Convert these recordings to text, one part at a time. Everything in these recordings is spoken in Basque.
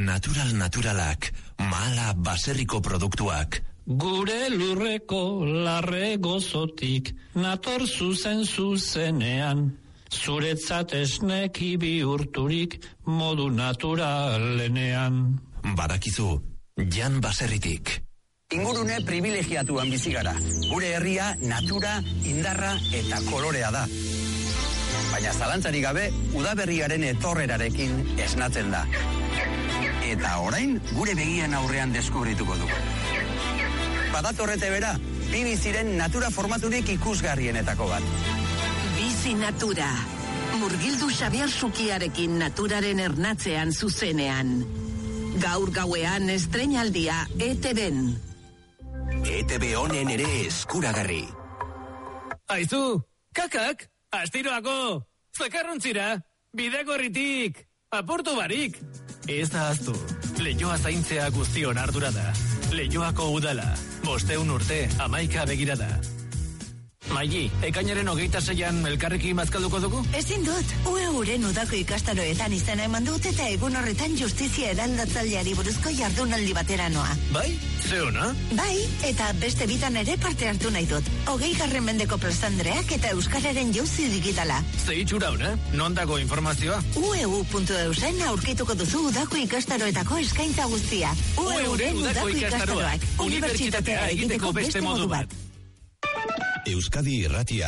naturalak, Mahala baserriko produktuak. Gure lurreko larre gozotik, nator zuzenean, zuretzat esneki bihurturik, modu naturalenean. Badakizu, Jan Baserritik. Ingurune privilegiatuan bizi gara. Gure herria natura, indarra eta kolorea da. Baina zalantzarik gabe, udaberriaren etorrerarekin esnatzen da. Eta orain, gure begien aurrean deskubrituko du. Badatorrete bera, bi biziren natura formaturik ikusgarrienetako bat. Bizi natura. Murgildu Xabier Sukiarekin naturaren ernatzean zuzenean. Gaur gauean estreinaldia ETV-en. ETV honen ere eskuragarri. Aizu, kakak, astiroako, zakarrontzira, bidegorritik, apurtu barik. Ez da aztu, Leioa zaintzea guztion ardura da. Leioako udala, 500 urte, 11 begirada. Maili, ekainaren 26an elkarrekin bazkalduko dugu? Ezin dut, UEUren udako ikastaroetan izena eman dut eta egun horretan justizia eraldatzaileari buruzko jardunaldi batera noa. Bai? Zeona? Bai, eta beste bitan ere parte hartu nahi dut. 20. mendeko plazandreak eta euskararen jauzi digitala. Zeitxura hona, non dago informazioa? ueu.eusen aurkituko duzu udako ikastaroetako eskaintza guztia. UEUren udako ikastaroak, unibertsitatea egiteko beste modu bat. Euskadi Irratia.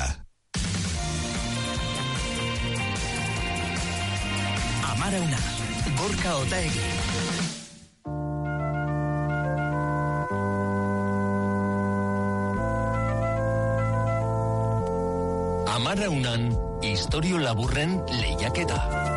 Amarauna, Gorka Otaegi. Amaraunan, istorio laburren lehiaketa.